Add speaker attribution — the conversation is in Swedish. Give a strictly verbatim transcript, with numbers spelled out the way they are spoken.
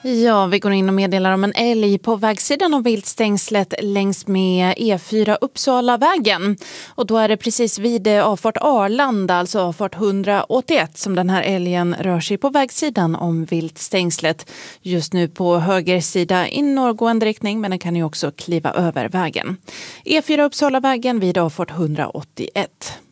Speaker 1: Ja, vi går in och meddelar om en älg på vägsidan av viltstängslet längs med E fyra Uppsalavägen. Och då är det precis vid avfart Arlanda, alltså avfart hundraåttioett, som den här älgen rör sig på vägsidan om viltstängslet. Just nu på höger sida i norrgående riktning, men den kan ju också kliva över vägen. E fyra Uppsalavägen vid avfart hundraåttioett.